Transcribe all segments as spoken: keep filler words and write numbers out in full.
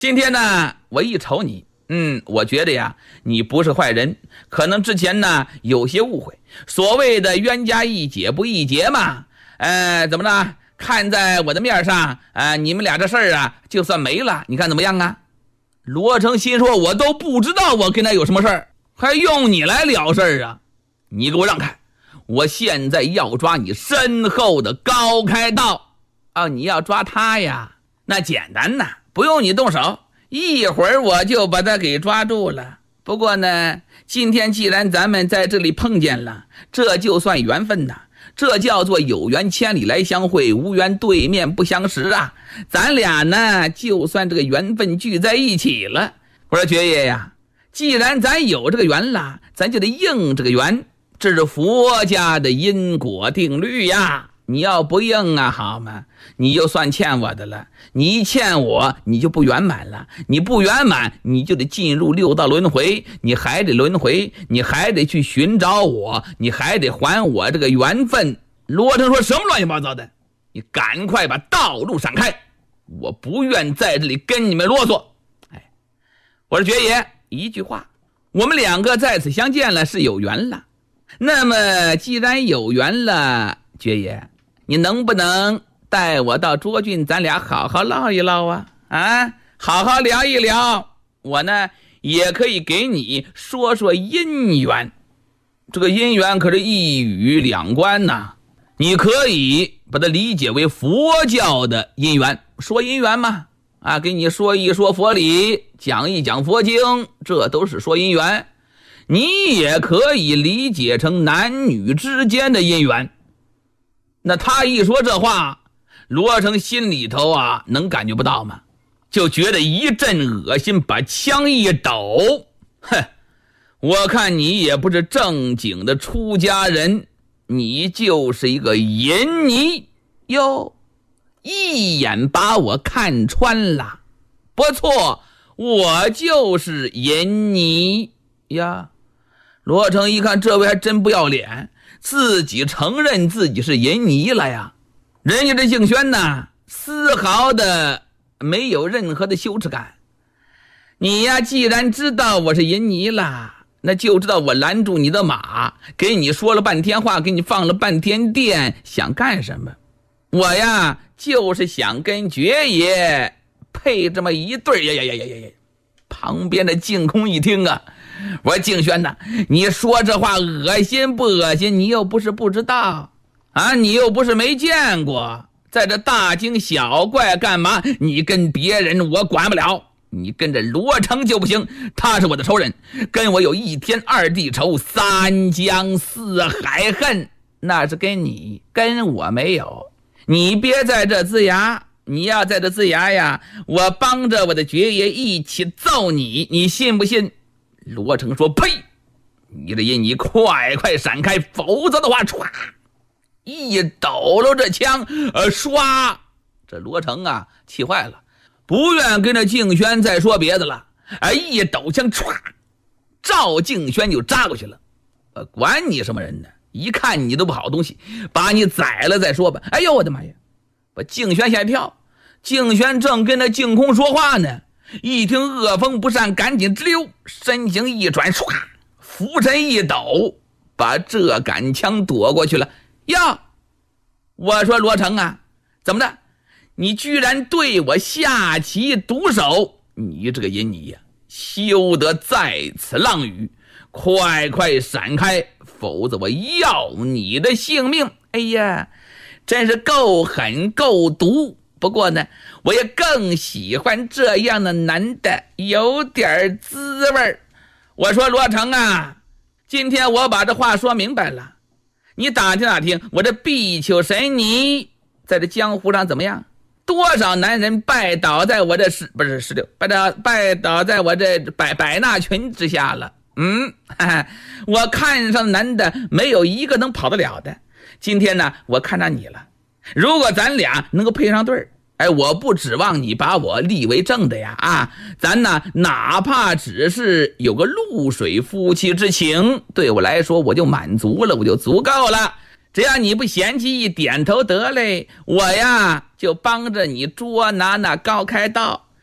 今天呢，我一瞅你，嗯，我觉得呀，你不是坏人，可能之前呢有些误会。所谓的冤家宜解不宜结嘛，呃，怎么着？看在我的面上，呃，你们俩这事儿啊，就算没了，你看怎么样啊？罗成心说，我都不知道我跟他有什么事儿，还用你来了事儿啊？你给我让开！我现在要抓你身后的高开道啊！你要抓他呀，那简单呐，不用你动手，一会儿我就把他给抓住了。不过呢，今天既然咱们在这里碰见了，这就算缘分呐，这叫做有缘千里来相会，无缘对面不相识啊！咱俩呢，就算这个缘分聚在一起了。我说爵爷呀，既然咱有这个缘了，咱就得应这个缘，这是佛家的因果定律呀。你要不应啊，好吗？你就算欠我的了，你一欠我，你就不圆满了，你不圆满，你就得进入六道轮回，你还得轮回，你还得去寻找我，你还得还我这个缘分。罗成说，什么乱七八糟的，你赶快把道路闪开，我不愿在这里跟你们啰嗦。哎，我说爵爷，一句话，我们两个在此相见了，是有缘了。那么既然有缘了，爵爷，你能不能带我到涿郡，咱俩好好唠一唠啊？啊，好好聊一聊。我呢，也可以给你说说姻缘。这个姻缘可是一语两关呐，你可以把它理解为佛教的姻缘，说姻缘嘛，啊，给你说一说佛理，讲一讲佛经，这都是说姻缘。你也可以理解成男女之间的姻缘。那他一说这话，罗成心里头啊，能感觉不到吗？就觉得一阵恶心，把枪一抖，哼，我看你也不是正经的出家人，你就是一个淫尼哟，一眼把我看穿了。不错，我就是淫尼呀。罗成一看，这位还真不要脸，自己承认自己是淫尼了呀。人家这敬轩呢，丝毫的没有任何的羞耻感。你呀，既然知道我是淫尼了，那就知道我拦住你的马，给你说了半天话，给你放了半天电，想干什么？我呀，就是想跟爵爷配这么一对呀呀呀呀呀呀！旁边的净空一听啊，我说敬轩呐，你说这话恶心不恶心？你又不是不知道啊，你又不是没见过，在这大惊小怪干嘛？你跟别人我管不了，你跟着罗成就不行，他是我的仇人，跟我有一天二地仇，三江四海恨，那是跟你，跟我没有。你别在这呲牙，你要在这呲牙呀，我帮着我的爵爷一起揍你，你信不信？罗成说，呸，你这阴你快快闪开，否则的话唰一抖搂这枪，呃，唰，这罗成啊气坏了，不愿跟这敬轩再说别的了，哎，一抖枪，唰，照敬轩就扎过去了。呃，管你什么人呢？一看你都不好东西，把你宰了再说吧。哎呦我的妈呀！把敬轩吓一跳，敬轩正跟那净空说话呢，一听恶风不善，赶紧直溜，身形一转，唰，浮身一抖，把这杆枪躲过去了。呀，我说罗成啊，怎么的？你居然对我下棋毒手，你这个淫尼呀，休得在此浪语，快快闪开，否则我要你的性命！哎呀，真是够狠够毒。不过呢，我也更喜欢这样的男的，有点滋味。我说罗成啊，今天我把这话说明白了，你打听打听，我这碧丘神尼在这江湖上怎么样？多少男人拜倒在我这十不是十六，拜倒拜倒在我这百百纳群之下了。嗯，哈哈，我看上的男的没有一个能跑得了的。今天呢，我看上你了，如果咱俩能够配上对儿，哎，我不指望你把我立为正的呀，啊，咱呢哪怕只是有个露水夫妻之情，对我来说我就满足了，我就足够了。只要你不嫌弃，一点头得嘞，我呀就帮着你捉拿那高开道。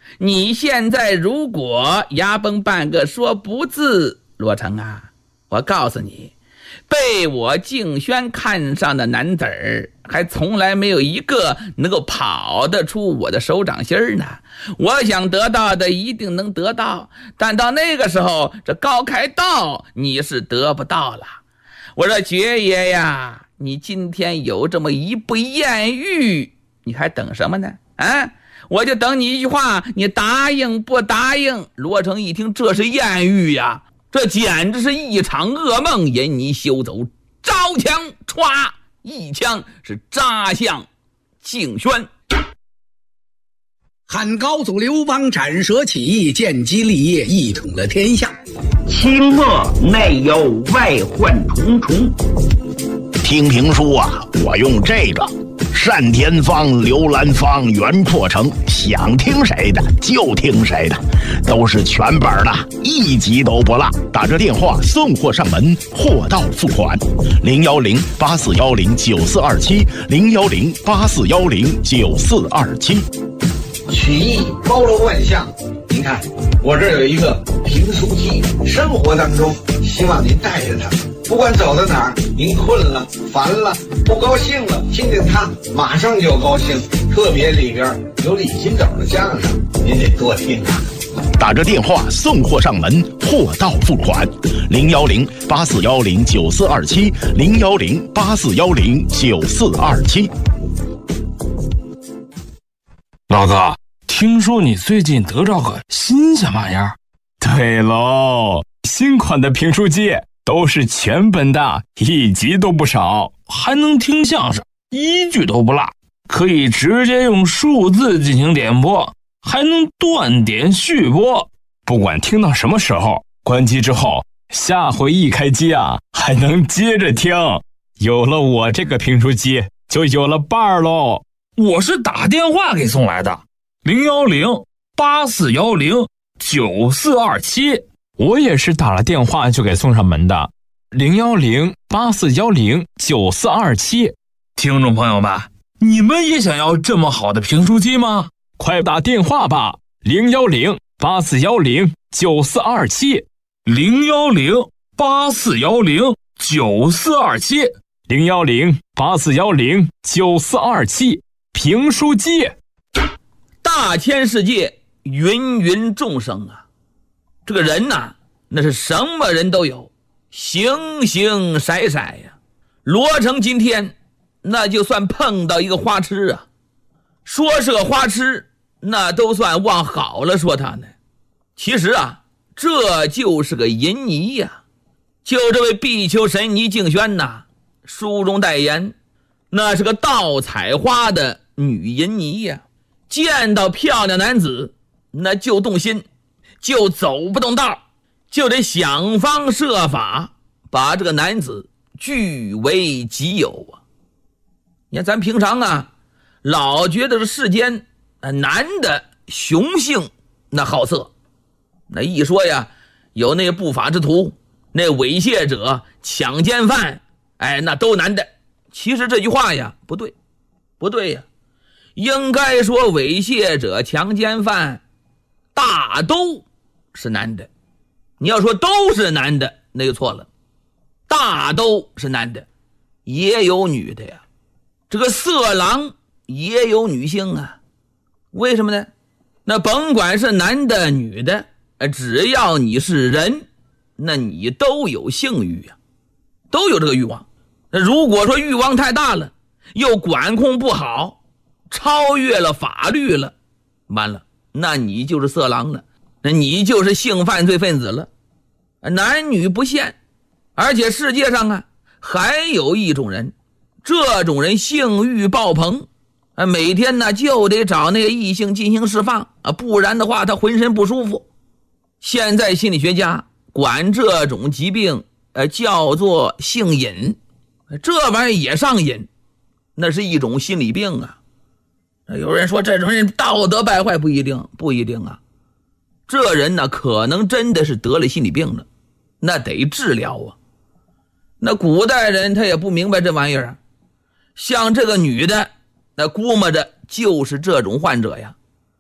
你现在如果牙崩半个说不字，罗成啊，我告诉你，被我竞选看上的男子儿，还从来没有一个能够跑得出我的手掌心呢。我想得到的一定能得到，但到那个时候，这高开道你是得不到了。我说爵爷呀，你今天有这么一步艳遇，你还等什么呢？啊，我就等你一句话，你答应不答应？罗成一听这是艳遇呀，这简直是一场噩梦，引你休走，招枪歘一枪是扎向敬轩。 汉高祖刘邦斩蛇起义，建基立业，一统了天下。 清末内忧外患重重。 听评书啊，我用这个单田芳、刘兰芳、袁阔成，想听谁的就听谁的，都是全本的，一集都不落。打这电话送货上门，货到付款。零幺零八四幺零九四二七，零幺零八四幺零九四二七。 曲艺包罗万象，您看我这儿有一个评书机，生活当中希望您带着它，不管走到哪儿，您困了、烦了、不高兴了，听见它马上就高兴。特别里边有李金斗的相声，您得多听啊。 打着电话送货上门，货到付款。零幺零八四幺零九四二七，零幺零八四幺零九四二七。 老哥，听说你最近得着个新鲜玩意儿？ 对喽，新款的评书机都是全本的，一集都不少， 还能听相声，一句都不落，可以直接用数字进行点播，还能断点续播。 不管听到什么时候，关机之后，下回一开机啊，还能接着听。有了我这个评书机，就有了伴儿喽。 我是打电话给送来的，零幺零八四幺零九四二七。 我也是打了电话就给送上门的，零幺零八四幺零九四二七。 听众朋友们，你们也想要这么好的评书机吗？ 快打电话吧，零幺零八四幺零九四二七， 零幺零八四幺零九四二七， 零幺零八四幺零九四二七。评书机。 大千世界，芸芸众生啊，这个人呐、啊，那是什么人都有，形形色色呀。罗成今天那就算碰到一个花痴啊，说是个花痴，那都算往好了说他呢。其实啊，这就是个淫尼呀。就这位碧丘神尼敬轩呐，书中代言，那是个盗采花的女淫尼呀，见到漂亮男子那就动心，就走不动道，就得想方设法把这个男子据为己有啊。你看咱平常啊，老觉得这世间男的雄性那好色，那一说呀，有那不法之徒，那猥亵者、强奸犯，哎，那都男的。其实这句话呀不对，不对呀，应该说猥亵者、强奸犯大都是男的。你要说都是男的，那就错了，大都是男的，也有女的呀。这个色狼也有女性啊，为什么呢？那甭管是男的女的，只要你是人，那你都有性欲呀，都有这个欲望。那如果说欲望太大了，又管控不好，超越了法律了，完了，那你就是色狼了，那你就是性犯罪分子了。男女不限，而且世界上啊还有一种人，这种人性欲爆棚，每天呢就得找那个异性进行释放啊，不然的话他浑身不舒服。现在心理学家管这种疾病呃叫做性瘾，这玩意儿也上瘾，那是一种心理病啊。有人说这种人道德败坏，不一定，不一定啊。这人呢可能真的是得了心理病了，那得治疗啊。那古代人他也不明白这玩意儿啊，像这个女的那估摸着就是这种患者呀。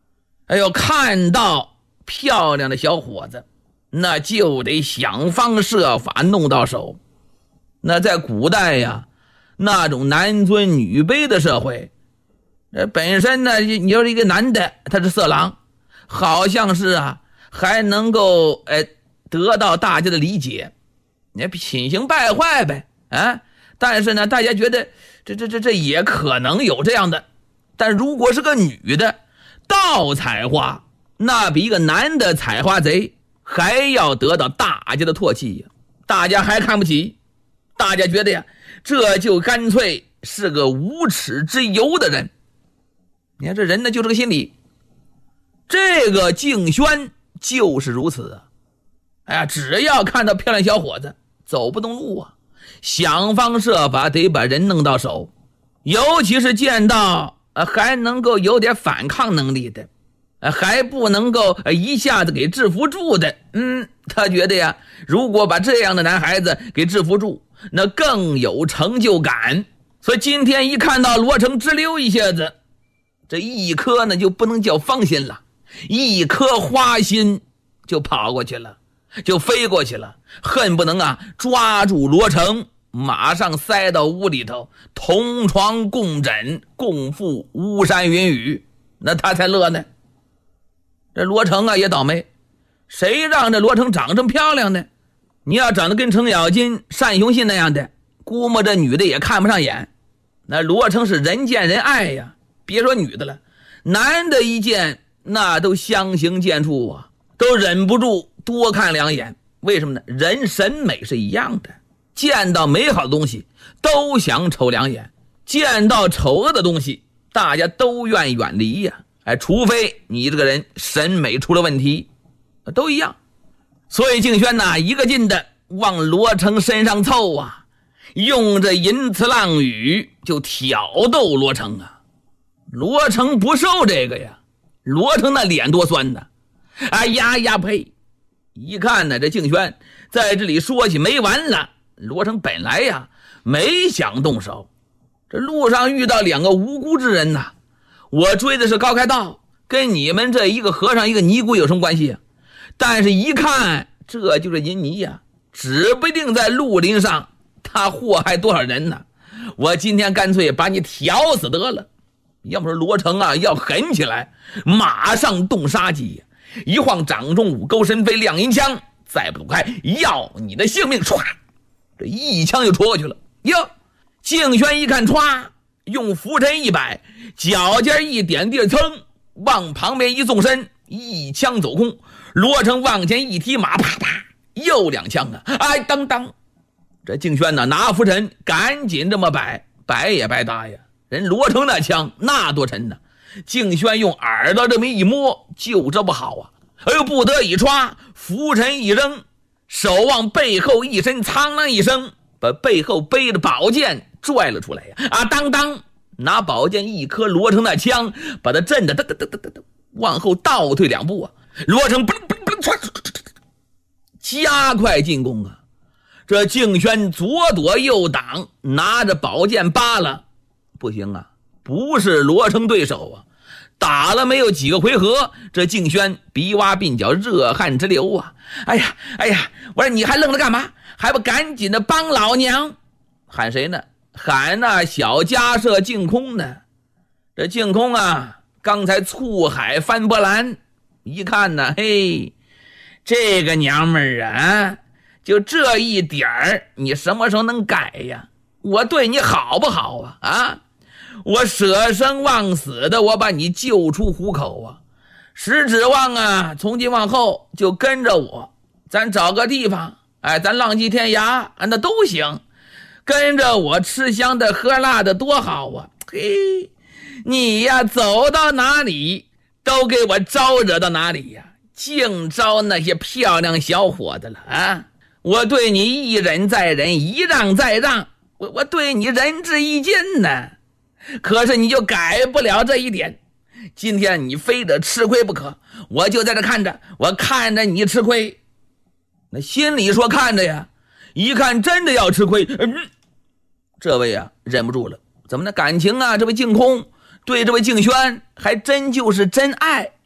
哎呦，看到漂亮的小伙子，那就得想方设法弄到手。那在古代呀，那种男尊女卑的社会，呃，本身呢，你要是一个男的，他是色狼，好像是啊，还能够呃得到大家的理解，你品行败坏呗，啊，但是呢，大家觉得这这这这也可能有这样的。但如果是个女的，盗采花，那比一个男的采花贼还要得到大家的唾弃呀，大家还看不起，大家觉得呀，这就干脆是个无耻之尤的人。你看这人呢，就这个心理。这个敬轩就是如此啊！哎呀，只要看到漂亮小伙子，走不动路啊，想方设法得把人弄到手。尤其是见到呃还能够有点反抗能力的，呃还不能够呃一下子给制服住的，嗯，他觉得呀，如果把这样的男孩子给制服住，那更有成就感。所以今天一看到罗成直溜一下子，这一颗呢就不能叫芳心了，一颗花心就跑过去了，就飞过去了，恨不能啊抓住罗成，马上塞到屋里头，同床共枕，共赴巫山云雨，那他才乐呢。这罗成啊也倒霉，谁让这罗成长这么漂亮呢？你要长得跟程咬金、单雄信那样的，估摸这女的也看不上眼。那罗成是人见人爱呀，别说女的了，男的一见那都相形见绌啊，都忍不住多看两眼。为什么呢？人审美是一样的，见到美好的东西都想瞅两眼，见到丑恶的东西大家都愿远离呀。哎，除非你这个人审美出了问题，都一样。所以敬轩呐，一个劲的往罗成身上凑啊，用着淫词浪语就挑逗罗成啊。罗成不受这个呀，罗成那脸多酸呐！哎呀呀呸！一看呢，这敬轩在这里说起没完了。罗成本来呀没想动手，这路上遇到两个无辜之人呐，我追的是高开道，跟你们这一个和尚一个尼姑有什么关系啊？但是一看这就是淫尼呀，指不定在绿林上他祸害多少人呢。我今天干脆把你挑死得了。要么说罗成啊要狠起来，马上动杀机，一晃掌中五钩神飞亮银枪，再不躲开要你的性命，唰，这一枪就戳过去了。哟，敬轩一看，歘，用拂尘一摆，脚尖一点地噌，往旁边一纵身，一枪走空。罗成往前一踢马，啪啪，又两枪啊！哎，当当！这敬轩呢拿拂尘赶紧这么摆，摆也白搭呀。人罗成那枪那多沉呢，敬轩用耳朵这么一摸，就这不好啊！哎呦，不得已歘，拂尘一扔，手往背后一伸，苍啷一声，把背后背着宝剑拽了出来呀！啊，当当，拿宝剑一磕罗成那枪，把他震得噔噔噔噔噔往后倒退两步啊！罗成不不不唰，加快进攻啊！这敬轩左躲右挡，拿着宝剑扒拉，不行啊，不是罗成对手啊！打了没有几个回合，这敬轩鼻洼鬓角热汗直流啊！哎呀哎呀，我说你还愣着干嘛？还不赶紧的帮老娘！喊谁呢？喊那小家舍净空呢。这净空啊，刚才醋海翻波澜，一看呢，嘿，这个娘们儿啊，就这一点儿，你什么时候能改呀？我对你好不好啊？啊，我舍生忘死的，我把你救出虎口啊！实指望啊，从今往后就跟着我，咱找个地方，哎，咱浪迹天涯啊，那都行。跟着我吃香的喝辣的多好啊！嘿，你呀，走到哪里都给我招惹到哪里呀，净招那些漂亮小伙子了啊！我对你一忍再忍，一让再让，我我对你仁至义尽呢。可是你就改不了这一点，今天你非得吃亏不可，我就在这看着，我看着你吃亏。那心里说看着呀，一看真的要吃亏，嗯，这位啊忍不住了。怎么呢？感情啊，这位净空对这位敬轩还真就是真爱。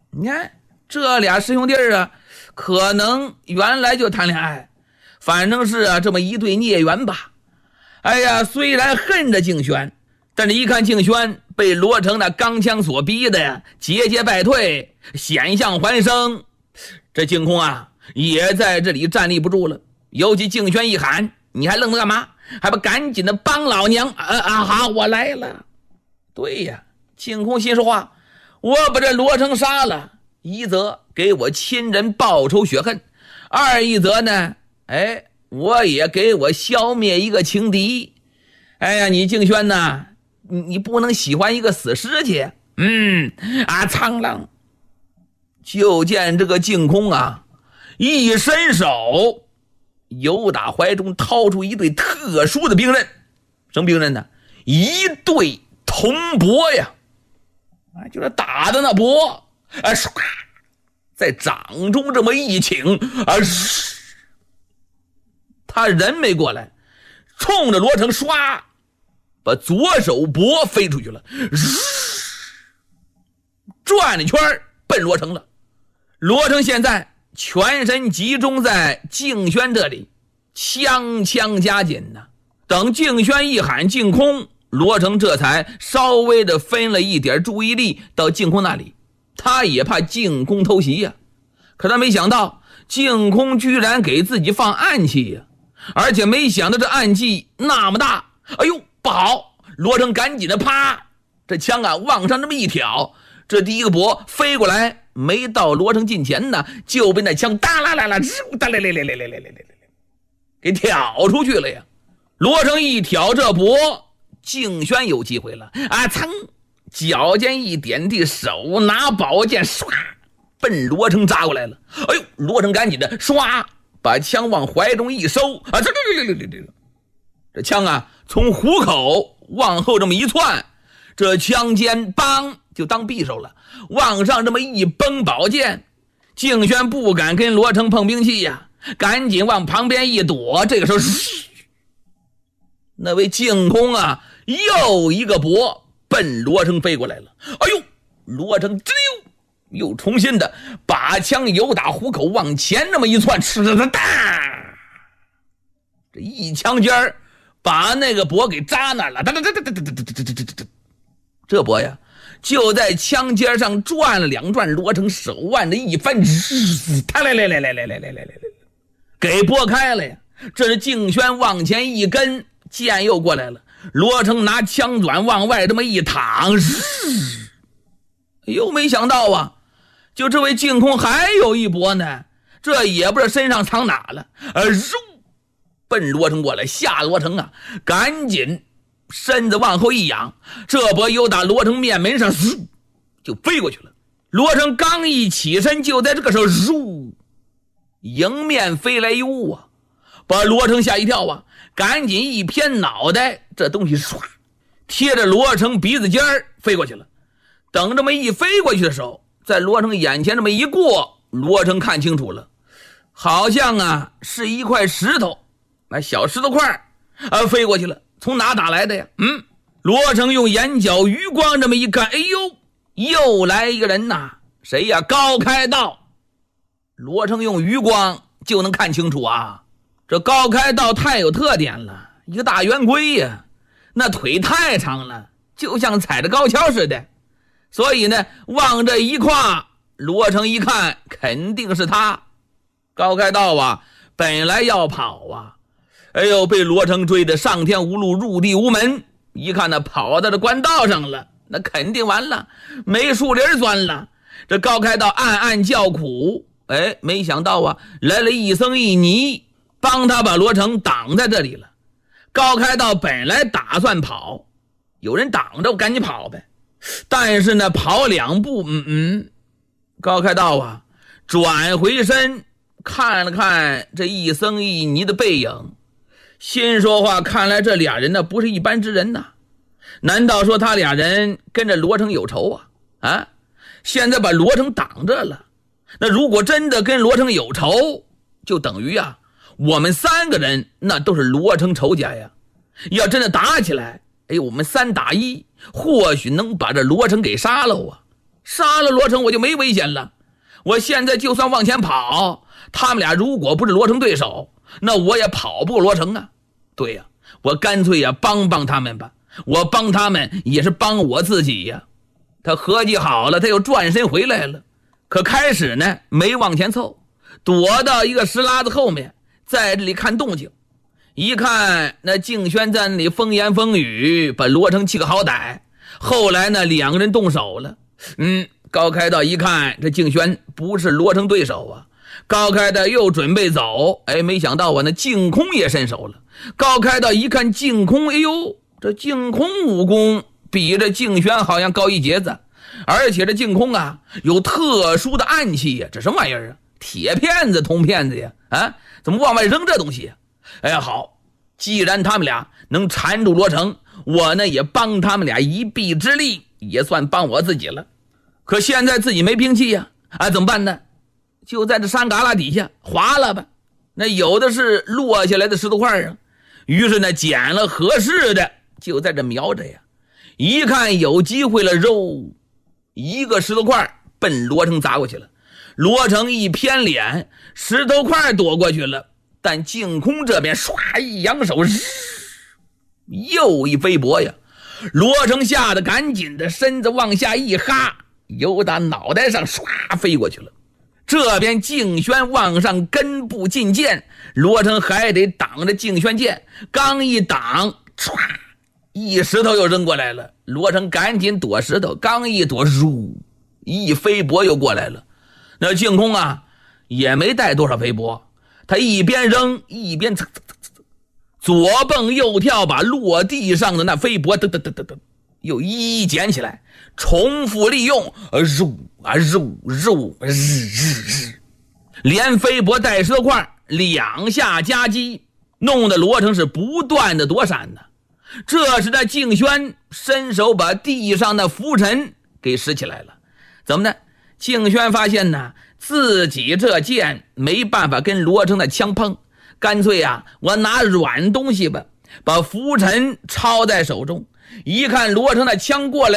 你看这俩师兄弟啊，可能原来就谈恋爱，反正是啊这么一对孽缘吧。哎呀，虽然恨着敬轩，但是一看敬轩被罗成那钢枪所逼的呀，节节败退，险象环生，这敬空啊也在这里站立不住了。尤其敬轩一喊，你还愣着干嘛？还不赶紧的帮老娘啊啊！好，我来了。对呀，敬空心说话，我把这罗成杀了，一则给我亲人报仇雪恨，二一则呢，哎，我也给我消灭一个情敌。哎呀，你敬轩呐，你你不能喜欢一个死尸去。嗯啊，苍狼。就见这个敬空啊，一伸手，由打怀中掏出一对特殊的兵刃。什么兵刃呢？一对铜帛呀，啊，就是打的那帛，啊，唰，在掌中这么一请，啊，他人没过来，冲着罗成唰，把左手帛飞出去了，转了圈奔罗成了。罗成现在全身集中在敬轩这里，枪枪加紧呐。等敬轩一喊敬空，罗成这才稍微的分了一点注意力到敬空那里。他也怕敬空偷袭呀、啊，可他没想到敬空居然给自己放暗器呀、啊，而且没想到这暗器那么大。哎呦，不好！罗成赶紧的啪，这枪啊往上这么一挑，这第一个帛飞过来，没到罗成近前呢，就被那枪哒啦啦啦哒啦啦啦啦啦啦啦给挑出去了呀。罗成一挑这帛，敬轩有机会了啊！噌，脚尖一点地，手拿宝剑，唰，奔罗成扎过来了。哎呦，罗成赶紧的唰，把枪往怀中一收啊！这这这这这这枪啊，从虎口往后这么一窜，这枪尖梆就当匕首了，往上这么一崩宝剑。敬轩不敢跟罗成碰兵器呀、啊，赶紧往旁边一躲。这个时候，那位敬空啊，又一个帛奔罗成飞过来了。哎呦，罗成吱溜，又重新的把枪由打虎口往前那么一窜，哧哧哒，这一枪尖儿把那个帛给扎那了。哒哒哒哒哒哒哒哒哒哒，这帛呀，就在枪尖上转了两转，罗成手腕的一翻，他来来来来来来来来来，给拨开了呀。这是敬轩往前一跟，剑又过来了，罗成拿枪短往外这么一躺，又没想到啊，就这位敬空还有一帛呢，这也不知道身上藏哪了，呃，奔罗成过来，吓罗成啊，赶紧身子往后一仰，这帛又打罗成面门上就飞过去了。罗成刚一起身，就在这个时候，迎面飞来一物啊，把罗成吓一跳啊，赶紧一偏脑袋，这东西唰贴着罗成鼻子尖儿飞过去了。等这么一飞过去的时候，在罗成眼前这么一过，罗成看清楚了，好像啊是一块石头，那小石头块啊飞过去了。从哪打来的呀？嗯，罗成用眼角余光这么一看，哎呦，又来一个人呐！谁呀？高开道。罗成用余光就能看清楚啊，这高开道太有特点了，一个大圆规呀，那腿太长了，就像踩着高跷似的。所以呢，往这一跨，罗成一看，肯定是他。高开道啊，本来要跑啊，哎呦，被罗成追得上天无路，入地无门。一看那跑到这官道上了，那肯定完了，没树林钻了。这高开道暗暗叫苦，哎，没想到啊，来了一僧一尼，帮他把罗成挡在这里了。高开道本来打算跑，有人挡着我赶紧跑呗。但是呢，跑两步，嗯嗯，高开道啊，转回身看了看这一僧一尼的背影，心说话，看来这俩人呢不是一般之人呐。难道说他俩人跟着罗成有仇啊？啊，现在把罗成挡着了。那如果真的跟罗成有仇，就等于啊，我们三个人那都是罗成仇家呀。要真的打起来，哎，我们三打一，或许能把这罗成给杀了啊。 杀了罗成我就没危险了。我现在就算往前跑，他们俩如果不是罗成对手，那我也跑不过罗成啊。对呀、啊，我干脆呀帮帮他们吧，我帮他们也是帮我自己呀。他合计好了，他又转身回来了。可开始呢没往前凑，躲到一个石拉子后面，在这里看动静。一看那敬轩在那里风言风语，把罗成气个好歹。后来呢两个人动手了。嗯，高开道一看这敬轩不是罗成对手啊，高开道又准备走，哎，没想到啊那净空也伸手了。高开道一看净空，哎呦，这净空武功比这敬轩好像高一截子，而且这净空啊有特殊的暗器呀，这什么玩意儿啊？铁片子、铜片子呀，啊，怎么往外扔这东西呀？哎呀，好，既然他们俩能缠住罗成，我呢也帮他们俩一臂之力，也算帮我自己了。可现在自己没兵器呀，啊，怎么办呢？就在这山旮旯底下划了吧，那有的是落下来的石头块啊。于是呢捡了合适的，就在这瞄着呀。一看有机会了，肉一个石头块奔罗成砸过去了。罗成一偏脸，石头块躲过去了，但净空这边唰一扬手，又一飞搏呀。罗成吓得赶紧的身子往下一哈，由打脑袋上唰飞过去了。这边敬轩往上根部进剑，罗成还得挡着敬轩剑，刚一挡，唰一石头又扔过来了。罗成赶紧躲石头，刚一躲，嗖一飞搏又过来了。那净空啊也没带多少飞搏，他一边扔一边蹭蹭蹭蹭，左蹦右跳，把落地上的那飞搏噔噔噔噔噔又一一捡起来，重复利用，入啊入入日日日，连飞搏带石头块两下夹击，弄得罗成是不断的躲闪呢。这时的敬轩伸手把地上的浮尘给拾起来了。怎么呢？敬轩发现呢自己这剑没办法跟罗成的枪碰，干脆啊我拿软东西吧，把浮尘抄在手中。一看罗成的枪过来